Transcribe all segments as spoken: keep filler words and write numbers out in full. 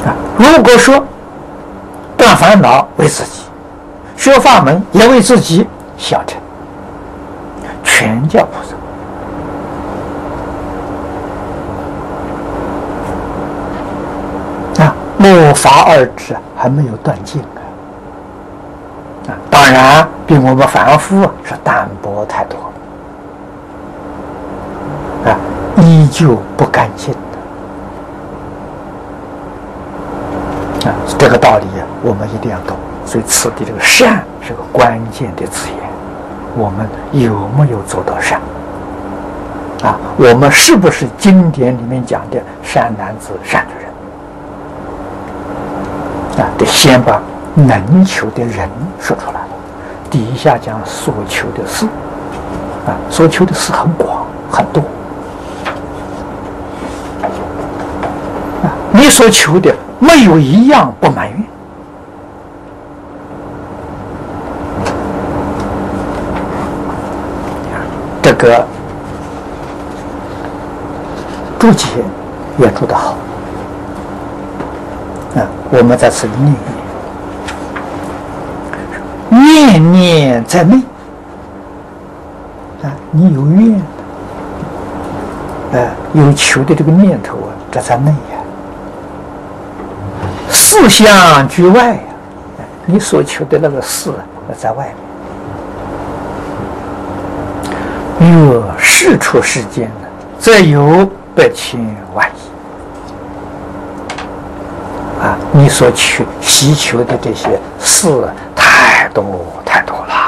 啊，如果说断烦恼为自己，学法门也为自己，小乘全教菩萨啊，末法二执还没有断尽啊。啊，当然比我们凡夫是淡薄太多啊，依旧不干净的啊，这个道理我们一定要懂。所以此地这个善是个关键的字眼，我们有没有做到善啊？我们是不是经典里面讲的善男子、善女人啊？得先把能求的人说出来了，底下讲所求的事啊，所求的事很广很多啊，你所求的没有一样不满愿。这个注解也注得好啊，我们在此念一念，念念在内啊，你有愿啊，有求的这个念头啊，这在内呀、啊，思想居外呀、啊，你所求的那个事在外面。若事出世间呢，则有百千万亿啊！你所求希求的这些事太多太多了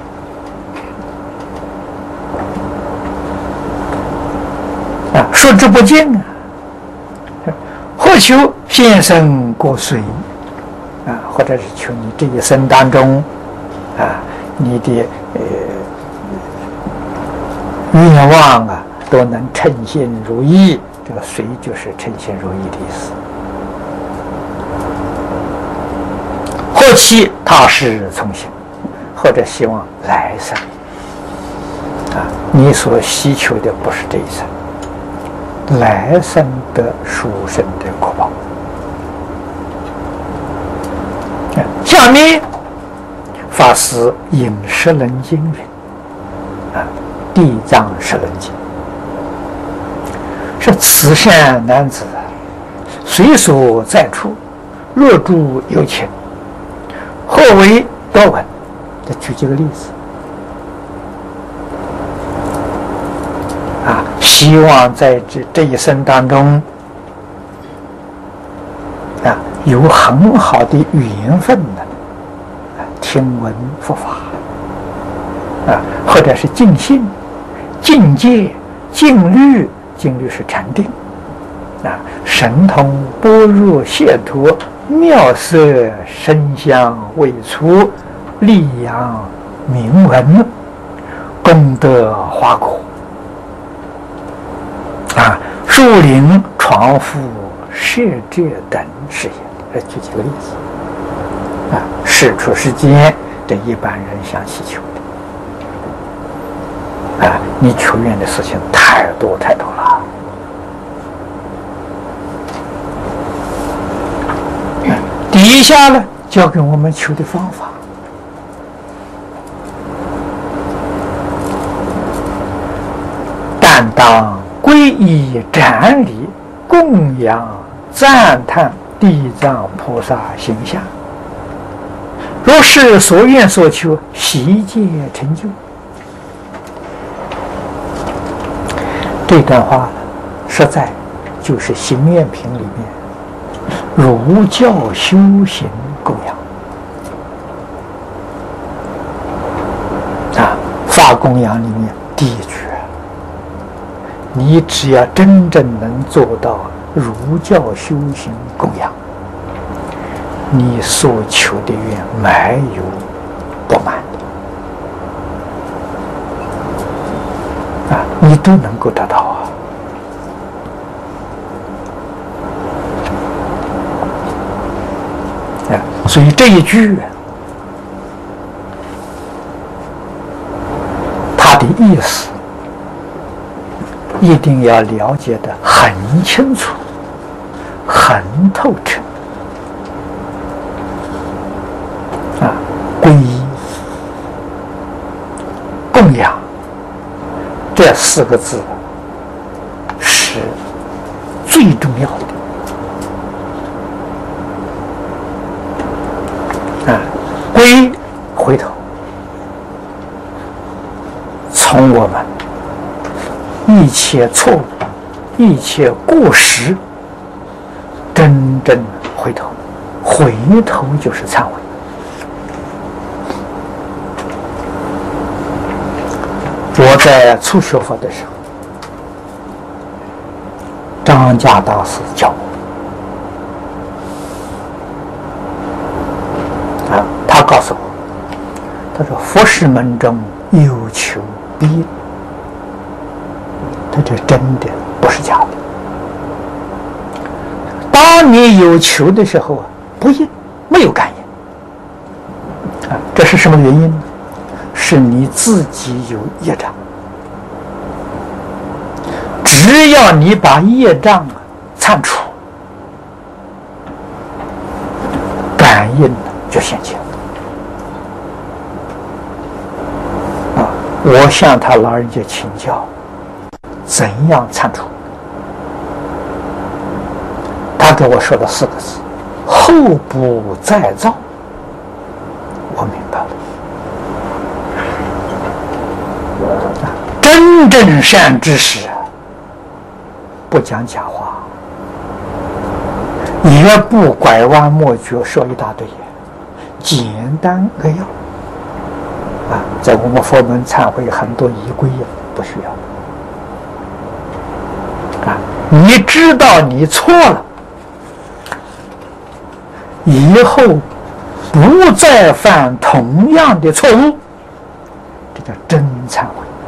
啊，数之不尽啊！或求现生过随啊，或者是求你这一生当中啊，你的呃。愿望啊，都能称心如意。这个随就是称心如意的意思。或期他事从心，或者希望来生啊，你所希求的不是这一生，来生的殊胜的果报。下面法师引十轮经云啊。地藏十轮经是慈善男子随所在处，若住有情，或为多闻。再举几个例子啊，希望在这这一生当中啊，有很好的缘分的啊，听闻佛法啊，或者是尽信。境界、静虑，静虑是禅定啊，神通、般若、解脱、妙色、声香味触、利养、名闻，功德华果啊，树林、床覆、舍者等是也。来举几个例子啊，事出世间，这一般人想祈求。啊，你求愿的事情太多太多了。底下呢，教给我们求的方法。但当皈依瞻礼、供养、赞叹地藏菩萨形象，若是所愿所求，悉皆成就。这段话实在就是行愿品里面儒教修行供养啊，法供养里面第一句，你只要真正能做到儒教修行供养，你所求的愿没有不满啊，你都能够得到啊。啊，所以这一句它的意思一定要了解得很清楚、很透彻供养，这四个字是最重要的啊！归回头，从我们一切错误、一切过失，真正回头，回头就是忏悔。我在初学佛的时候，张家大师教我啊，他告诉我，他说佛事门中有求必应，他这真的不是假的。当你有求的时候啊，不应，没有感应啊，这是什么原因呢？是你自己有业障，只要你把业障铲除，感应就现前啊！我向他老人家请教，怎样铲除？他给我说了四个字：后不再造。我明白了。真正善知识不讲假话，也不拐弯抹角说一大堆，简单扼要啊！在我们佛门忏悔很多仪规也不需要啊！你知道你错了，以后不再犯同样的错误，这叫真忏悔。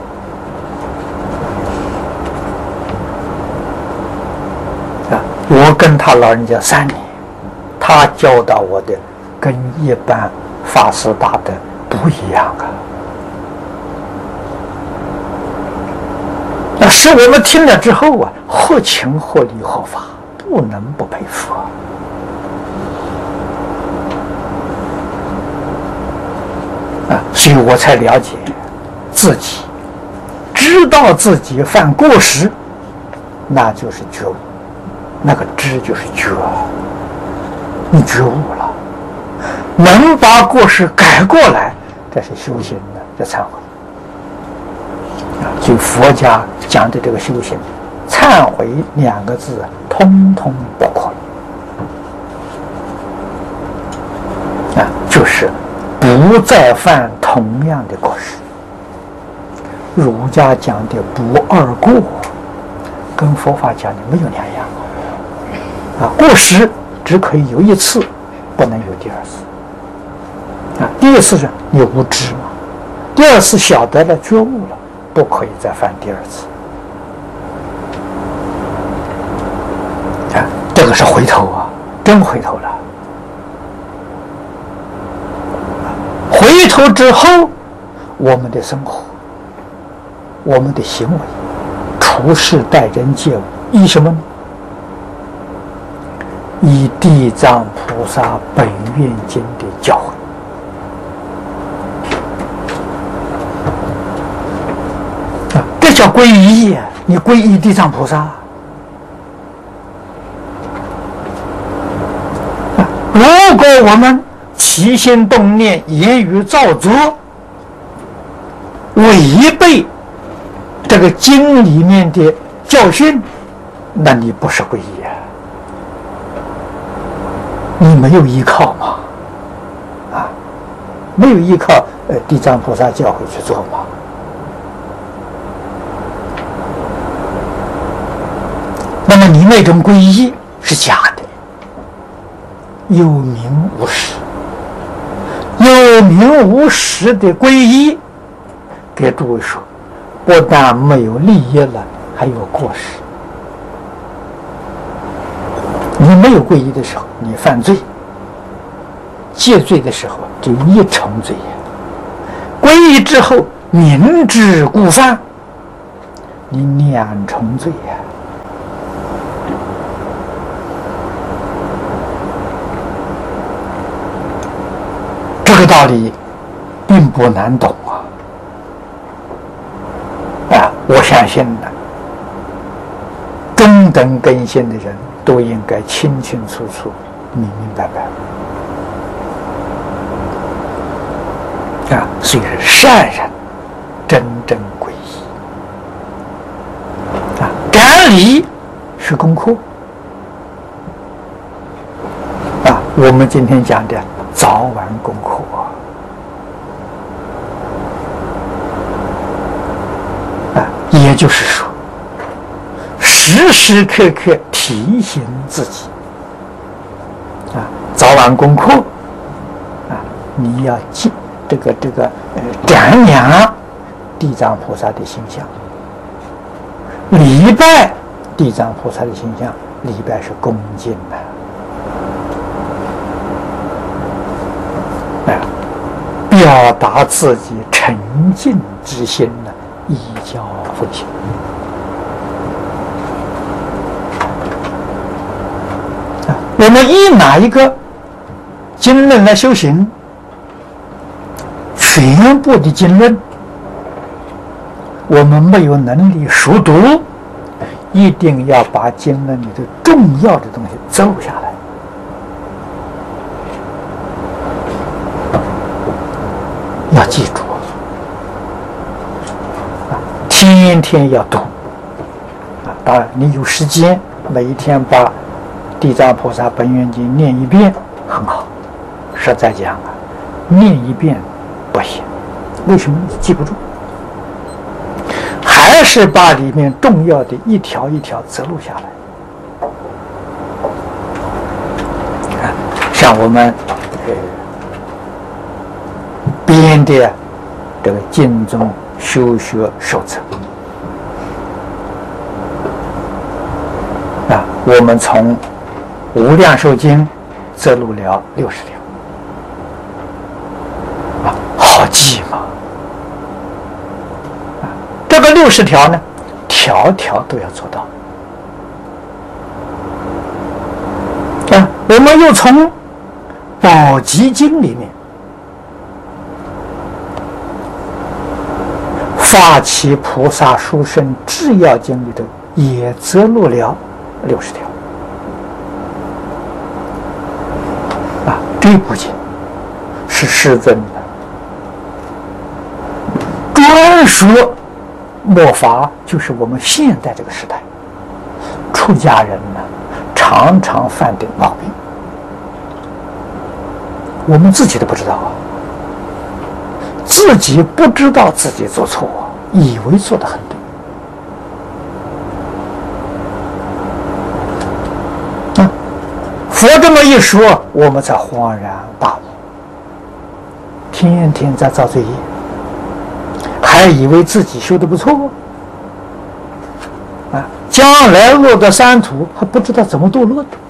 我跟他老人家三年，他教导我的跟一般法师大德不一样啊！那使我们听了之后啊，合情合理合法，不能不佩服啊！啊，所以我才了解自己，知道自己犯过失，那就是觉悟。那个知就是觉，你觉悟了，能把过失改过来，这是修行的，这忏悔。所以佛家讲的这个修行，忏悔两个字通通包括了啊，就是不再犯同样的过失。儒家讲的不二过，跟佛法讲的没有两样。啊，过失只可以有一次，不能有第二次。啊，第一次是你无知嘛，第二次晓得了觉悟了，不可以再犯第二次。啊，这个是回头啊，真回头了。回头之后，我们的生活，我们的行为，处事待人接物，依什么呢？以地藏菩萨本愿经的教诲，啊，这叫皈依啊！你皈依地藏菩萨啊！如果我们起心动念、言语造作违背这个经里面的教训，那你不是皈依啊！你没有依靠嘛？啊，没有依靠，呃，地藏菩萨教诲去做嘛？那么你那种皈依是假的，有名无实。有名无实的皈依，给诸位说，不但没有利益了，还有过失。你没有皈依的时候，你犯罪；戒罪的时候，就一重罪业。皈依之后，明知故犯，你两重罪业。这个道理并不难懂啊！ 我相信呢，中等根性的人都应该清清楚楚、明明白白啊。所以善人真正皈依啊，感礼是功课啊。我们今天讲的早晚功课。也就是说，时时刻刻提醒自己啊，早晚功课啊，你要记这个这个呃瞻仰地藏菩萨的形象，礼拜地藏菩萨的形象，礼拜是恭敬的，啊，表达自己诚敬之心呢。依教奉行啊！我们以哪一个经论来修行？全部的经论，我们没有能力熟读，一定要把经论里的重要的东西奏下来。要记住。天天要读啊！当然，你有时间，每一天把《地藏菩萨本愿经》念一遍很好。实在讲啊，念一遍不行，为什么？你记不住，还是把里面重要的一条一条摘录下来。啊，像我们呃编的这个经中修学手册啊，我们从《无量寿经》摘录了六十条啊，好记嘛！啊，这个六十条呢，条条都要做到啊。我们又从《宝积经》里面发起菩萨殊胜制要经里头也摘录了六十条啊，这部经是世尊的专说末法，就是我们现在这个时代出家人呢常常犯的毛病，我们自己都不知道啊。自己不知道自己做错，以为做得很对。啊，佛这么一说，我们才恍然大悟。天天在造罪业，还以为自己修得不错，啊，将来落到三途还不知道怎么堕落的，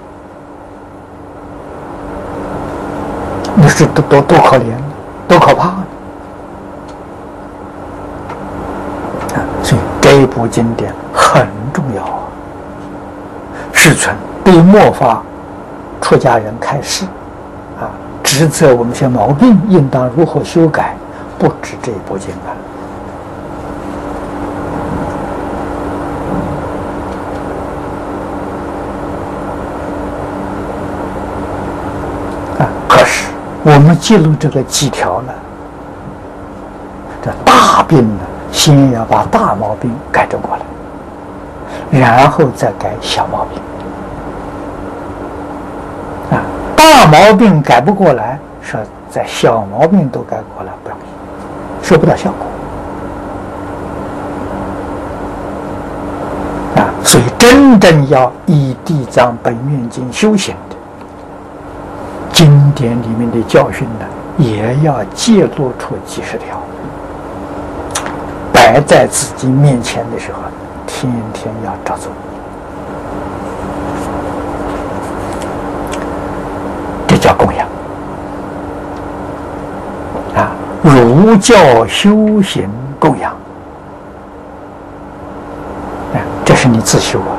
你说多多多可怜，多可怕呢！所以这一部经典很重要啊！世尊对末法出家人开示啊，指责我们些毛病应当如何修改，不止这一部经啊。啊，可是我们记录这个几条呢，这大病呢，先要把大毛病改正过来，然后再改小毛病。啊，大毛病改不过来，说在小毛病都改过来不容易，收不到效果。啊，所以真正要依《地藏本愿经》修行的，经典里面的教训呢，也要揭露出几十条。摆在自己面前的时候，天天要照做，这叫供养啊！儒教修行供养，啊，这是你自修啊。